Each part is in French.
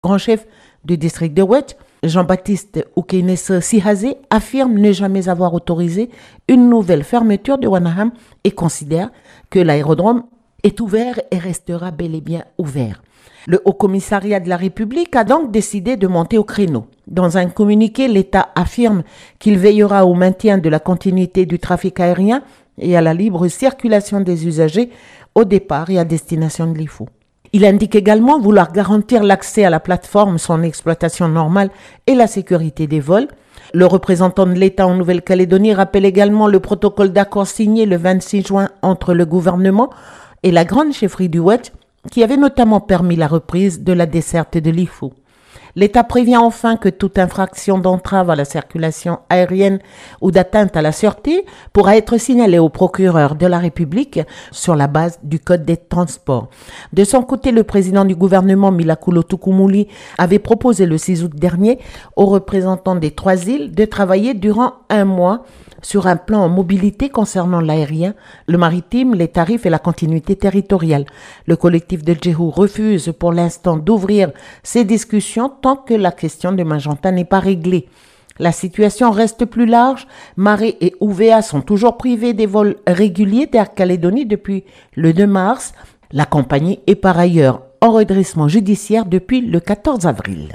grand chef du district de Oued, Jean-Baptiste Oukénès Sihazé, affirme ne jamais avoir autorisé une nouvelle fermeture de Wanaham et considère que l'aérodrome est ouvert et restera bel et bien ouvert. Le Haut Commissariat de la République a donc décidé de monter au créneau. Dans un communiqué, l'État affirme qu'il veillera au maintien de la continuité du trafic aérien et à la libre circulation des usagers au départ et à destination de l'IFO. Il indique également vouloir garantir l'accès à la plateforme, son exploitation normale et la sécurité des vols. Le représentant de l'État en Nouvelle-Calédonie rappelle également le protocole d'accord signé le 26 juin entre le gouvernement et la grande chefferie du Oued, qui avait notamment permis la reprise de la desserte de l'IFO. L'État prévient enfin que toute infraction d'entrave à la circulation aérienne ou d'atteinte à la sûreté pourra être signalée au procureur de la République sur la base du Code des transports. De son côté, le président du gouvernement, Milakulo Tukumuli, avait proposé le 6 août dernier aux représentants des 3 îles de travailler durant 1 mois sur un plan en mobilité concernant l'aérien, le maritime, les tarifs et la continuité territoriale. Le collectif de Djehou refuse pour l'instant d'ouvrir ces discussions tant que la question de Magenta n'est pas réglée. La situation reste plus large. Maré et OVA sont toujours privés des vols réguliers d'Air Calédonie depuis le 2 mars. La compagnie est par ailleurs en redressement judiciaire depuis le 14 avril.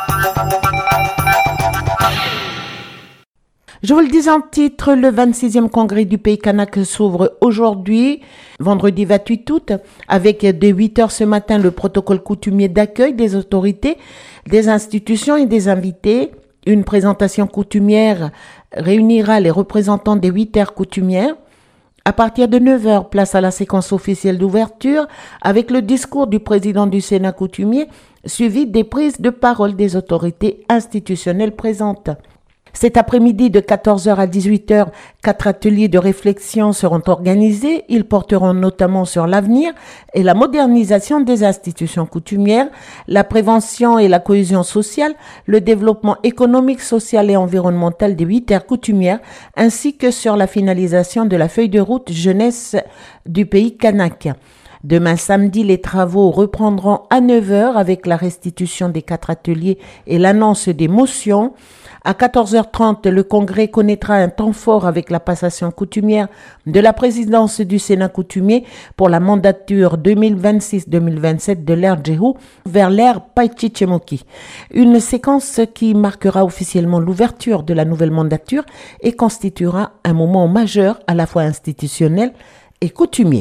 Je vous le dis en titre, le 26e congrès du Pays Kanak s'ouvre aujourd'hui, vendredi 28 août, avec dès 8h ce matin le protocole coutumier d'accueil des autorités, des institutions et des invités. Une présentation coutumière réunira les représentants des 8 aires coutumières. À partir de 9h, place à la séquence officielle d'ouverture avec le discours du président du Sénat coutumier, suivi des prises de parole des autorités institutionnelles présentes. Cet après-midi de 14h à 18h, 4 ateliers de réflexion seront organisés. Ils porteront notamment sur l'avenir et la modernisation des institutions coutumières, la prévention et la cohésion sociale, le développement économique, social et environnemental des 8 aires coutumières, ainsi que sur la finalisation de la feuille de route jeunesse du Pays Kanak. Demain samedi, les travaux reprendront à 9h avec la restitution des 4 ateliers et l'annonce des motions. À 14h30, le congrès connaîtra un temps fort avec la passation coutumière de la présidence du Sénat coutumier pour la mandature 2026-2027 de l'ère Djehou vers l'ère Païchichemoki. Une séquence qui marquera officiellement l'ouverture de la nouvelle mandature et constituera un moment majeur à la fois institutionnel et coutumier.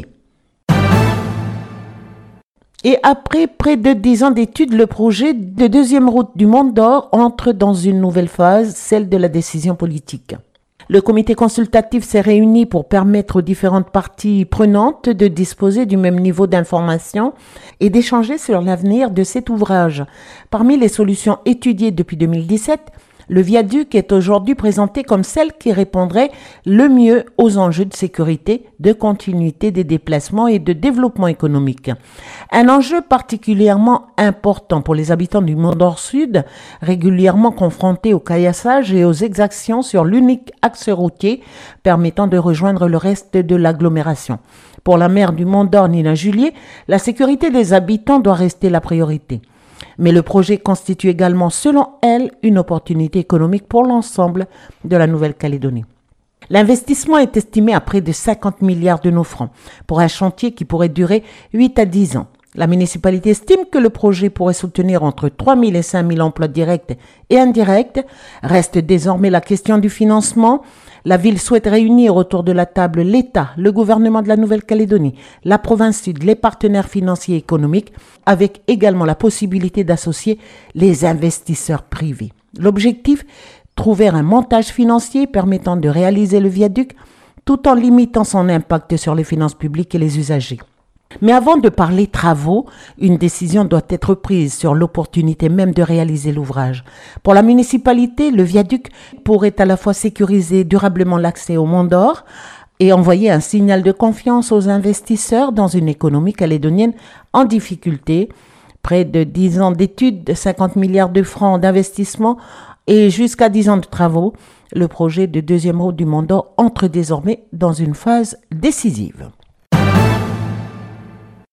Et après près de 10 ans d'études, le projet de deuxième route du Mont d'Or entre dans une nouvelle phase, celle de la décision politique. Le comité consultatif s'est réuni pour permettre aux différentes parties prenantes de disposer du même niveau d'information et d'échanger sur l'avenir de cet ouvrage. Parmi les solutions étudiées depuis 2017, le viaduc est aujourd'hui présenté comme celle qui répondrait le mieux aux enjeux de sécurité, de continuité des déplacements et de développement économique. Un enjeu particulièrement important pour les habitants du Mont d'Or Sud, régulièrement confrontés au caillassage et aux exactions sur l'unique axe routier permettant de rejoindre le reste de l'agglomération. Pour la maire du Mont d'Or, Nina Julier, la sécurité des habitants doit rester la priorité. Mais le projet constitue également, selon elle, une opportunité économique pour l'ensemble de la Nouvelle-Calédonie. L'investissement est estimé à près de 50 milliards de nos francs pour un chantier qui pourrait durer 8 à 10 ans. La municipalité estime que le projet pourrait soutenir entre 3 000 et 5 000 emplois directs et indirects. Reste désormais la question du financement. La ville souhaite réunir autour de la table l'État, le gouvernement de la Nouvelle-Calédonie, la province sud, les partenaires financiers et économiques, avec également la possibilité d'associer les investisseurs privés. L'objectif, trouver un montage financier permettant de réaliser le viaduc tout en limitant son impact sur les finances publiques et les usagers. Mais avant de parler travaux, une décision doit être prise sur l'opportunité même de réaliser l'ouvrage. Pour la municipalité, le viaduc pourrait à la fois sécuriser durablement l'accès au Mont d'Or et envoyer un signal de confiance aux investisseurs dans une économie calédonienne en difficulté. Près de 10 ans d'études, 50 milliards de francs d'investissement et jusqu'à 10 ans de travaux, le projet de deuxième route du Mont d'Or entre désormais dans une phase décisive.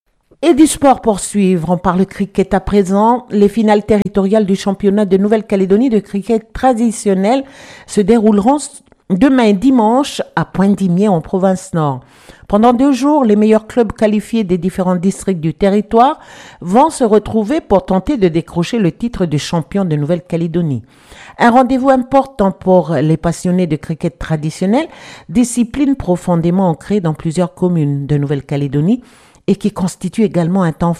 Et du sport pour suivre, on parle cricket à présent. Les finales territoriales du championnat de Nouvelle-Calédonie de cricket traditionnel se dérouleront demain et dimanche à Pointe-d'Imier en province nord. Pendant 2 jours, les meilleurs clubs qualifiés des différents districts du territoire vont se retrouver pour tenter de décrocher le titre de champion de Nouvelle-Calédonie. Un rendez-vous important pour les passionnés de cricket traditionnel, discipline profondément ancrée dans plusieurs communes de Nouvelle-Calédonie et qui constitue également un temps